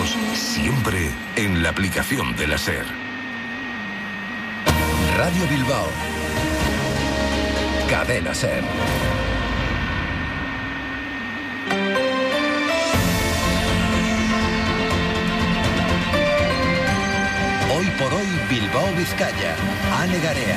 momentos, siempre en la aplicación de la SER. Radio Bilbao. Cadena SER. Hoy por hoy, Bilbao, Vizcaya. Ane Garea.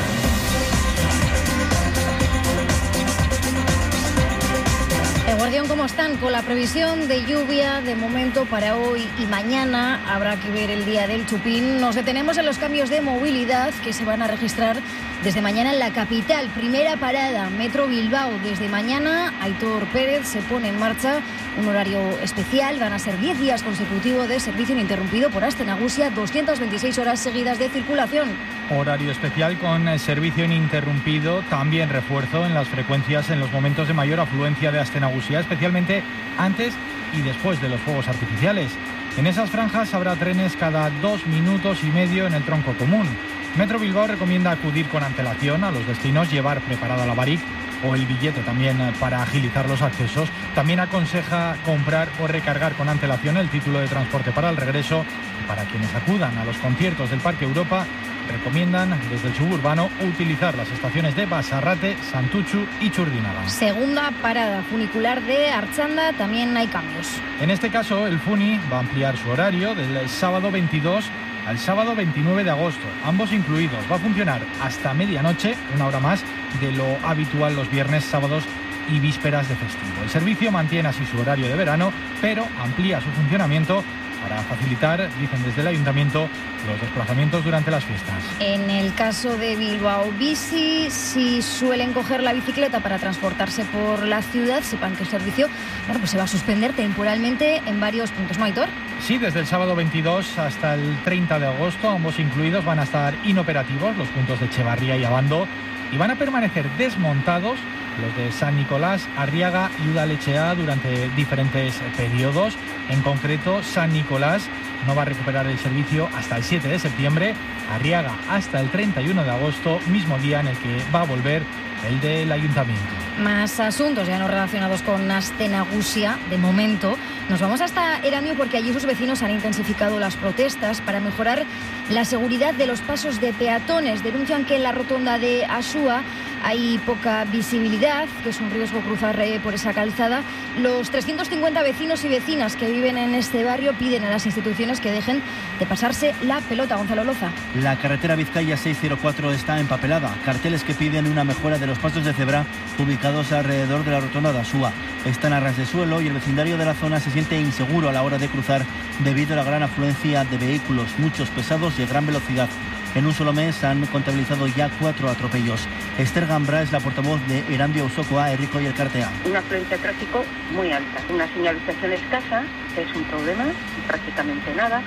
Guardián, ¿cómo están? Con la previsión de lluvia de momento para hoy y mañana, habrá que ver el día del chupín. Nos detenemos en los cambios de movilidad que se van a registrar desde mañana en la capital. Primera parada, Metro Bilbao. Desde mañana, Aitor Pérez se pone en marcha un horario especial. Van a ser 10 días consecutivos de servicio ininterrumpido por Aste Nagusia, 226 horas seguidas de circulación. Horario especial con servicio ininterrumpido, también refuerzo en las frecuencias en los momentos de mayor afluencia de Aste Nagusia, especialmente antes y después de los fuegos artificiales. En esas franjas habrá trenes cada 2 minutos y medio en el tronco común. Metro Bilbao recomienda acudir con antelación a los destinos, llevar preparada la BARIC o el billete también para agilizar los accesos. También aconseja comprar o recargar con antelación el título de transporte para el regreso. Para quienes acudan a los conciertos del Parque Europa, recomiendan desde el suburbano utilizar las estaciones de Basarrate, Santutxu y Txurdinaga. Segunda parada, funicular de Artxanda, también hay cambios. En este caso, el Funi va a ampliar su horario del sábado 22 al sábado 29 de agosto, ambos incluidos. Va a funcionar hasta medianoche, una hora más de lo habitual los viernes, sábados y vísperas de festivo. El servicio mantiene así su horario de verano, pero amplía su funcionamiento para facilitar, dicen desde el ayuntamiento, los desplazamientos durante las fiestas. En el caso de Bilbao Bici, si suelen coger la bicicleta para transportarse por la ciudad, sepan que el servicio pues se va a suspender temporalmente en varios puntos, ¿no, Aitor? Sí, desde el sábado 22 hasta el 30 de agosto, ambos incluidos, van a estar inoperativos los puntos de Echevarría y Abando, y van a permanecer desmontados los de San Nicolás, Arriaga y Udalechea durante diferentes periodos. En concreto, San Nicolás no va a recuperar el servicio hasta el 7 de septiembre, Arriaga hasta el 31 de agosto, mismo día en el que va a volver el del ayuntamiento. Más asuntos ya no relacionados con Aste Nagusia, de momento. Nos vamos hasta Erandio porque allí sus vecinos han intensificado las protestas para mejorar la seguridad de los pasos de peatones. Denuncian que en la rotonda de Asúa hay poca visibilidad, que es un riesgo cruzar por esa calzada. Los 350 vecinos y vecinas que viven en este barrio piden a las instituciones que dejen de pasarse la pelota. Gonzalo Loza. La carretera Vizcaya 604 está empapelada. Carteles que piden una mejora de los pasos de cebra ubicados alrededor de la rotonda de Asúa. Están a ras de suelo y el vecindario de la zona se siente inseguro a la hora de cruzar debido a la gran afluencia de vehículos, muchos pesados y a gran velocidad. En un solo mes han contabilizado ya 4 atropellos. Esther Gambra es la portavoz de Erandio Auzokoa, Herriko y Elkartea. Una afluencia de tráfico muy alta, una señalización escasa, que es un problema, prácticamente nada,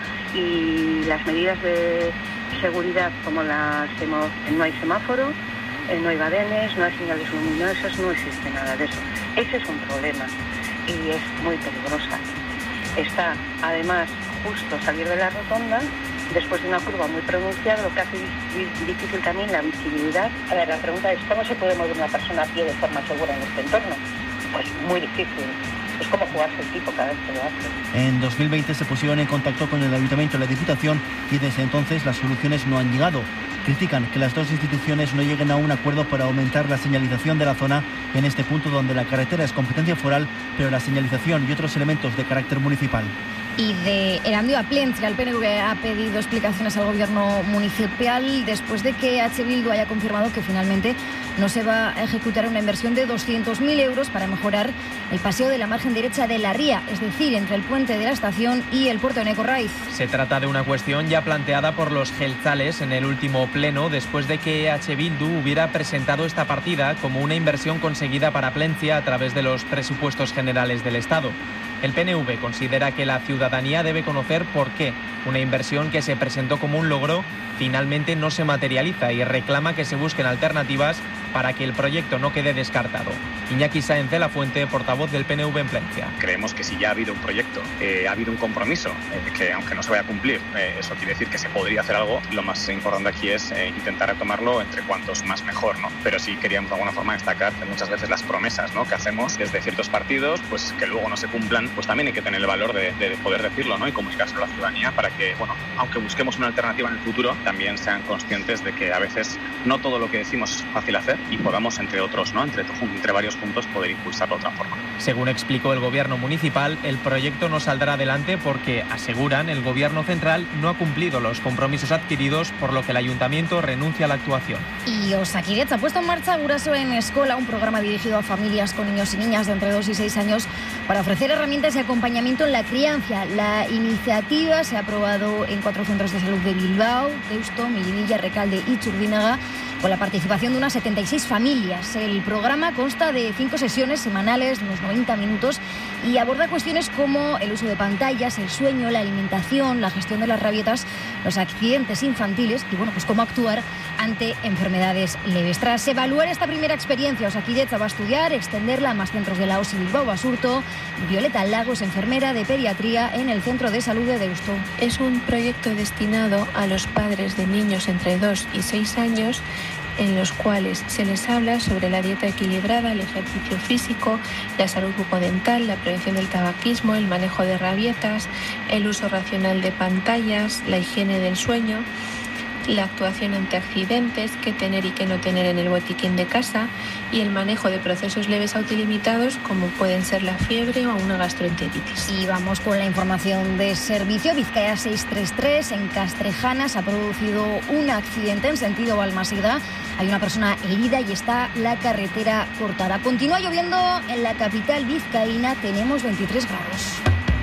y las medidas de seguridad como no hay semáforo, no hay badenes, no hay señales luminosas, no existe nada de eso. Ese es un problema y es muy peligrosa. Está además justo salir de la rotonda después de una curva muy pronunciada, lo que hace difícil también la visibilidad. A ver, la pregunta es, ¿cómo se puede mover una persona a pie de forma segura en este entorno? Pues muy difícil. Es como jugarse el tipo cada vez que lo hace. En 2020 se pusieron en contacto con el Ayuntamiento y la Diputación y desde entonces las soluciones no han llegado. Critican que las dos instituciones no lleguen a un acuerdo para aumentar la señalización de la zona en este punto donde la carretera es competencia foral, pero la señalización y otros elementos de carácter municipal. Y de Erandio a Plentzia, el PNV ha pedido explicaciones al gobierno municipal después de que H. Bildu haya confirmado que finalmente no se va a ejecutar una inversión de 200.000 euros para mejorar el paseo de la margen derecha de la ría, es decir, entre el puente de la estación y el puerto de Necorraiz. Se trata de una cuestión ya planteada por los jeltzales en el último pleno, después de que H. Bildu hubiera presentado esta partida como una inversión conseguida para Plentzia a través de los presupuestos generales del Estado. El PNV considera que la ciudadanía debe conocer por qué Una inversión que se presentó como un logro finalmente no se materializa y reclama que se busquen alternativas para que el proyecto no quede descartado. Iñaki Sáenz de la Fuente, portavoz del PNV en Plencia. Creemos que si ya ha habido un proyecto, ha habido un compromiso, que aunque no se vaya a cumplir, eso quiere decir que se podría hacer algo. Lo más importante aquí es intentar retomarlo entre cuantos más mejor, ¿no? Pero sí queríamos de alguna forma destacar que muchas veces las promesas, ¿no?, que hacemos desde ciertos partidos, pues que luego no se cumplan, pues también hay que tener el valor de poder decirlo, ¿no?, y comunicárselo a la ciudadanía para que, bueno, aunque busquemos una alternativa en el futuro, también sean conscientes de que a veces no todo lo que decimos es fácil hacer y podamos, entre otros, ¿no?, entre varios puntos, poder impulsarlo de otra forma. Según explicó el gobierno municipal, el proyecto no saldrá adelante porque, aseguran, el gobierno central no ha cumplido los compromisos adquiridos, por lo que el ayuntamiento renuncia a la actuación. Y Osakidetza ha puesto en marcha Gurasoen Escola, un programa dirigido a familias con niños y niñas de entre 2 y 6 años para ofrecer herramientas y acompañamiento en la crianza. La iniciativa se ha aprobado en 4 centros de salud de Bilbao, Deusto, Miribilla, Recalde y Txurdinaga, con la participación de unas 76 familias. El programa consta de 5 sesiones semanales de unos 90 minutos y aborda cuestiones como el uso de pantallas, el sueño, la alimentación, la gestión de las rabietas, los accidentes infantiles y, bueno, pues cómo actuar ante enfermedades leves. Tras evaluar esta primera experiencia, Osakidetza va a estudiar extenderla a más centros de la OSI Bilbao Basurto. Violeta Lagos, enfermera de pediatría en el Centro de Salud de Deusto. Es un proyecto destinado a los padres de niños entre 2 y 6 años, en los cuales se les habla sobre la dieta equilibrada, el ejercicio físico, la salud bucodental, la prevención del tabaquismo, el manejo de rabietas, el uso racional de pantallas, la higiene del sueño, la actuación ante accidentes, qué tener y qué no tener en el botiquín de casa y el manejo de procesos leves autolimitados como pueden ser la fiebre o una gastroenteritis. Y vamos con la información de servicio. Vizcaya 633 en Castrejana se ha producido un accidente en sentido Balmaseda. Hay una persona herida y está la carretera cortada. Continúa lloviendo en la capital vizcaína, tenemos 23 grados.